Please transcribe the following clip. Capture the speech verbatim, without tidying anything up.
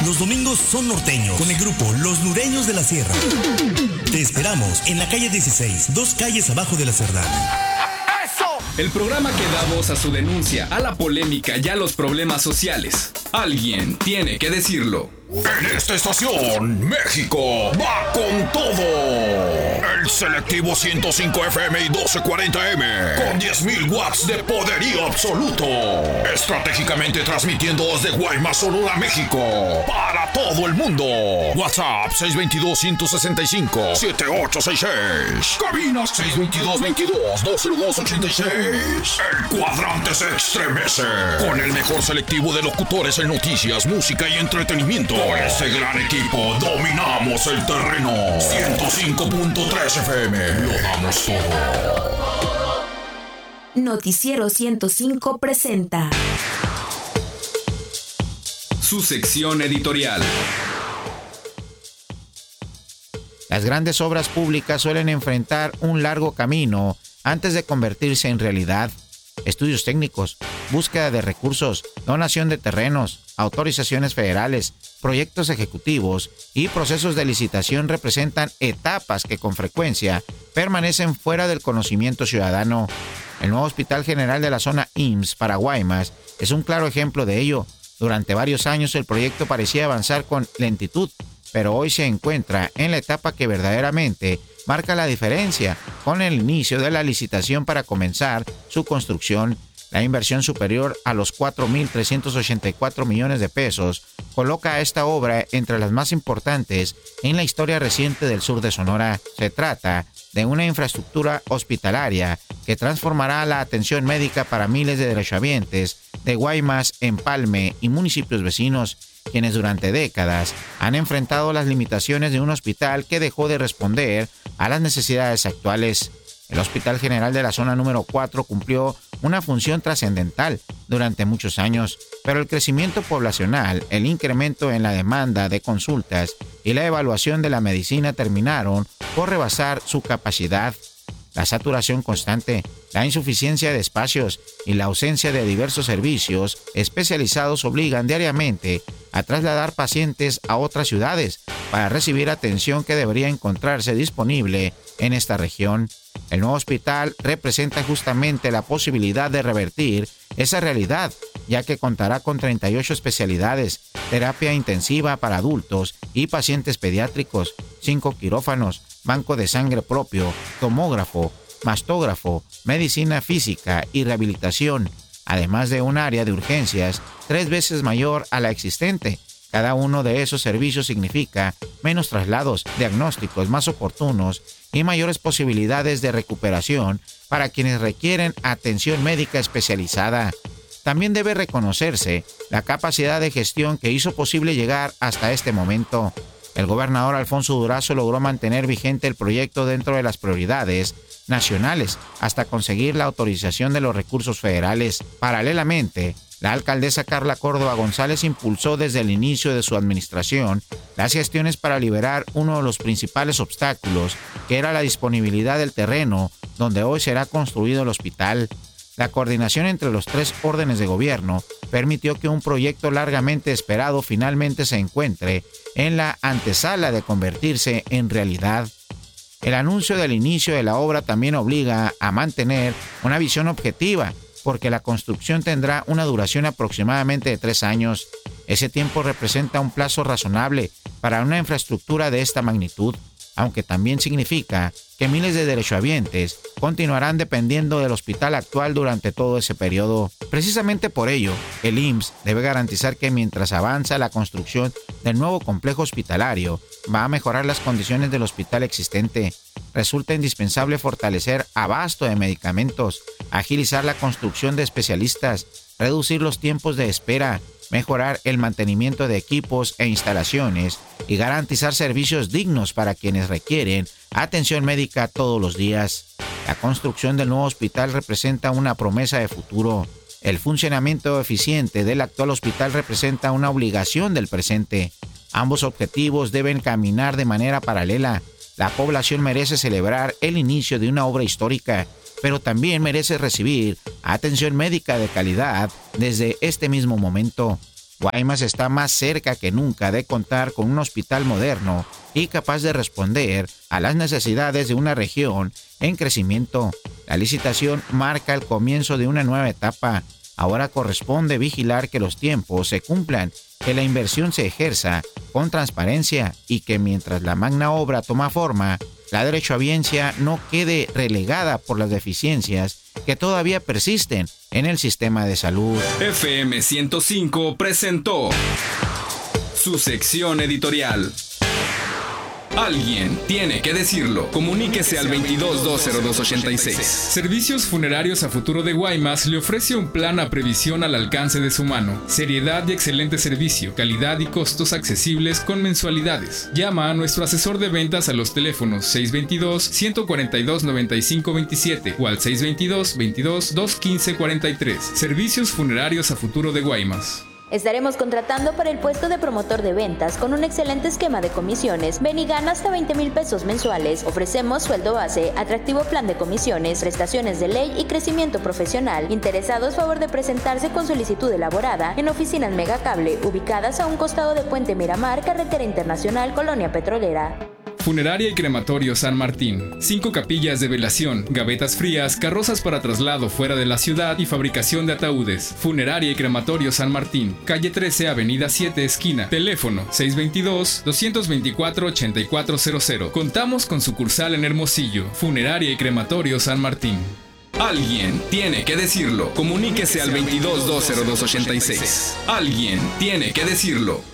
Los domingos son norteños con el grupo Los Nureños de la Sierra. Te esperamos en la calle dieciséis, dos calles abajo de la Cerdán. El programa que da voz a su denuncia, a la polémica y a los problemas sociales. Alguien tiene que decirlo. En esta estación, México va con todo. El selectivo ciento cinco F M y doce cuarenta M, con diez mil watts de poderío absoluto. Estratégicamente transmitiendo desde Guaymas, Sonora, México, para todo el mundo. WhatsApp seis dos dos, uno seis cinco, siete ocho seis seis. Cabina seis dos dos, veintidós, dos cero dos, ochenta y seis. El cuadrante se estremece con el mejor selectivo de locutores en noticias, música y entretenimiento. Con este gran equipo dominamos el terreno. ciento cinco punto tres F M, lo damos todo. Noticiero ciento cinco presenta su sección editorial. Las grandes obras públicas suelen enfrentar un largo camino antes de convertirse en realidad. Estudios técnicos, búsqueda de recursos, donación de terrenos, autorizaciones federales, proyectos ejecutivos y procesos de licitación representan etapas que con frecuencia permanecen fuera del conocimiento ciudadano. El nuevo Hospital General de la Zona I M S S para Guaymas es un claro ejemplo de ello. Durante varios años el proyecto parecía avanzar con lentitud, pero hoy se encuentra en la etapa que verdaderamente marca la diferencia con el inicio de la licitación para comenzar su construcción. La inversión superior a los cuatro mil trescientos ochenta y cuatro millones de pesos coloca a esta obra entre las más importantes en la historia reciente del sur de Sonora. Se trata de una infraestructura hospitalaria que transformará la atención médica para miles de derechohabientes de Guaymas, Empalme y municipios vecinos, quienes durante décadas han enfrentado las limitaciones de un hospital que dejó de responder a las necesidades actuales. El Hospital General de la Zona número cuatro cumplió una función trascendental durante muchos años, pero el crecimiento poblacional, el incremento en la demanda de consultas y la evaluación de la medicina terminaron por rebasar su capacidad. La saturación constante, la insuficiencia de espacios y la ausencia de diversos servicios especializados obligan diariamente a trasladar pacientes a otras ciudades para recibir atención que debería encontrarse disponible en esta región. El nuevo hospital representa justamente la posibilidad de revertir esa realidad, ya que contará con treinta y ocho especialidades, terapia intensiva para adultos y pacientes pediátricos, cinco quirófanos, banco de sangre propio, tomógrafo, mastógrafo, medicina física y rehabilitación, además de un área de urgencias tres veces mayor a la existente. Cada uno de esos servicios significa menos traslados, diagnósticos más oportunos y mayores posibilidades de recuperación para quienes requieren atención médica especializada. También debe reconocerse la capacidad de gestión que hizo posible llegar hasta este momento. El gobernador Alfonso Durazo logró mantener vigente el proyecto dentro de las prioridades nacionales hasta conseguir la autorización de los recursos federales. Paralelamente, la alcaldesa Carla Córdoba González impulsó desde el inicio de su administración las gestiones para liberar uno de los principales obstáculos, que era la disponibilidad del terreno donde hoy será construido el hospital. La coordinación entre los tres órdenes de gobierno permitió que un proyecto largamente esperado finalmente se encuentre en la antesala de convertirse en realidad. El anuncio del inicio de la obra también obliga a mantener una visión objetiva, porque la construcción tendrá una duración aproximadamente de tres años. Ese tiempo representa un plazo razonable para una infraestructura de esta magnitud, aunque también significa que miles de derechohabientes continuarán dependiendo del hospital actual durante todo ese periodo. Precisamente por ello, el I M S S debe garantizar que mientras avanza la construcción del nuevo complejo hospitalario, va a mejorar las condiciones del hospital existente. Resulta indispensable fortalecer abasto de medicamentos, agilizar la construcción de especialistas, reducir los tiempos de espera, mejorar el mantenimiento de equipos e instalaciones y garantizar servicios dignos para quienes requieren atención médica todos los días. La construcción del nuevo hospital representa una promesa de futuro. El funcionamiento eficiente del actual hospital representa una obligación del presente. Ambos objetivos deben caminar de manera paralela. La población merece celebrar el inicio de una obra histórica, pero también merece recibir atención médica de calidad desde este mismo momento. Guaymas está más cerca que nunca de contar con un hospital moderno y capaz de responder a las necesidades de una región en crecimiento. La licitación marca el comienzo de una nueva etapa. Ahora corresponde vigilar que los tiempos se cumplan, que la inversión se ejerza con transparencia y que mientras la magna obra toma forma, la derechohabiencia no quede relegada por las deficiencias que todavía persisten en el sistema de salud. F M ciento cinco presentó su sección editorial. Alguien tiene que decirlo. Comuníquese al veintidós dos cero dos ochenta y seis. Servicios Funerarios a Futuro de Guaymas le ofrece un plan a previsión al alcance de su mano. Seriedad y excelente servicio, calidad y costos accesibles con mensualidades. Llama a nuestro asesor de ventas a los teléfonos seis dos dos, uno cuatro dos, nueve cinco dos siete o al seis dos dos, veintidós, dos quince cuarenta y tres. Servicios Funerarios a Futuro de Guaymas. Estaremos contratando para el puesto de promotor de ventas con un excelente esquema de comisiones. Ven y gana hasta veinte mil pesos mensuales. Ofrecemos sueldo base, atractivo plan de comisiones, prestaciones de ley y crecimiento profesional. Interesados, favor de presentarse con solicitud elaborada en oficinas Megacable, ubicadas a un costado de Puente Miramar, Carretera Internacional, Colonia Petrolera. Funeraria y Crematorio San Martín. Cinco capillas de velación, gavetas frías, carrozas para traslado fuera de la ciudad y fabricación de ataúdes. Funeraria y Crematorio San Martín. Calle trece, Avenida siete, esquina. Teléfono seis dos dos, dos dos cuatro, ocho cuatro cero cero. Contamos con sucursal en Hermosillo. Funeraria y Crematorio San Martín. Alguien tiene que decirlo. Comuníquese al veintidós dos cero dos ochenta y seis. Alguien tiene que decirlo.